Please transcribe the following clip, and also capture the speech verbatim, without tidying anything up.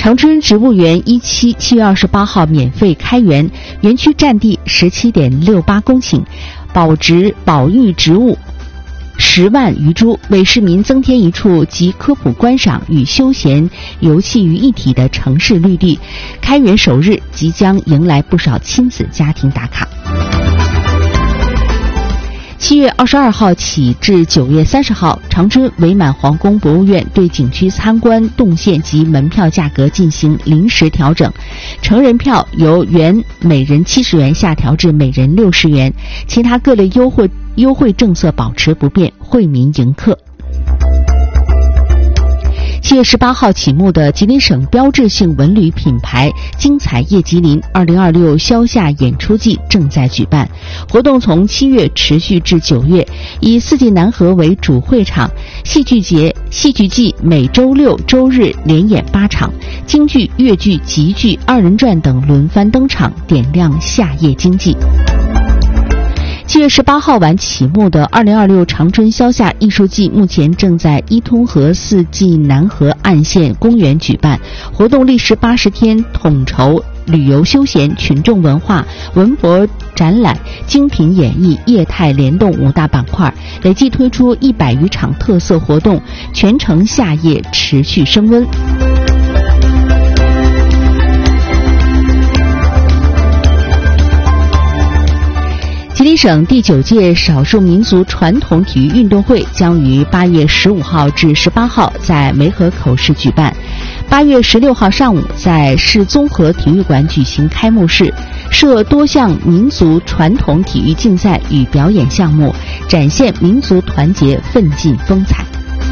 长春植物园一期七月二十八号免费开园，园区占地十七点六八公顷，保植保育植物十万余株，为市民增添一处集科普观赏与休闲游憩于一体的城市绿地。开园首日即将迎来不少亲子家庭打卡。七月二十二号起至九月三十号，长春伪满皇宫博物院对景区参观动线及门票价格进行临时调整，成人票由原每人七十元下调至每人六十元，其他各类优惠优惠政策保持不变，惠民迎客。七月十八号启幕的吉林省标志性文旅品牌精彩夜吉林二零二六消夏演出季正在举办，活动从七月持续至九月，以四季南河为主会场，戏剧节、戏剧季每周六、周日连演八场，京剧、越剧、集剧、二人转等轮番登场，点亮夏夜经济。七月十八号晚启幕的二零二六长春消夏艺术季目前正在伊通河四季南河岸线公园举办，活动历时八十天，统筹旅游休闲、群众文化、文博展览、精品演艺、业态联动五大板块，累计推出一百余场特色活动，全程夏夜持续升温。吉林省第九届少数民族传统体育运动会将于八月十五号至十八号在梅河口市举办，八月十六号上午在市综合体育馆举行开幕式，设多项民族传统体育竞赛与表演项目，展现民族团结奋进风采。